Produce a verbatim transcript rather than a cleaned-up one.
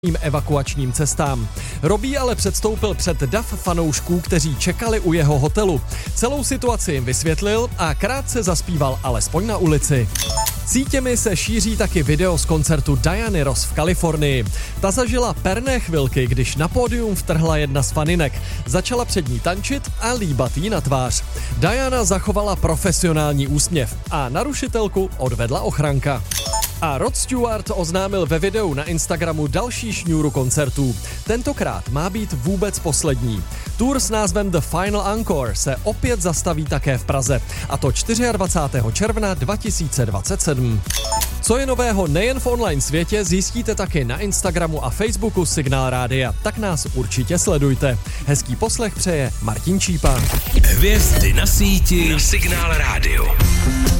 evakuačním cestám. Robbie ale předstoupil před dav fanoušků, kteří čekali u jeho hotelu. Celou situaci jim vysvětlil a krátce zaspíval alespoň na ulici. Sítěmi se šíří taky video z koncertu Diany Ross v Kalifornii. Ta zažila perné chvilky, když na pódium vtrhla jedna z faninek. Začala před ní tančit a líbat jí na tvář. Diana zachovala profesionální úsměv a narušitelku odvedla ochranka. A Rod Stewart oznámil ve videu na Instagramu další šňůru koncertů. Tentokrát má být vůbec poslední. Tour s názvem The Final Encore se opět zastaví také v Praze, a to dvacátého čtvrtého června dva tisíce dvacet sedm. Co je nového nejen v online světě, zjistíte taky na Instagramu a Facebooku Signál Rádia, tak nás určitě sledujte. Hezký poslech přeje Martin Čípa. Hvězdy na síti na Signál Rádio.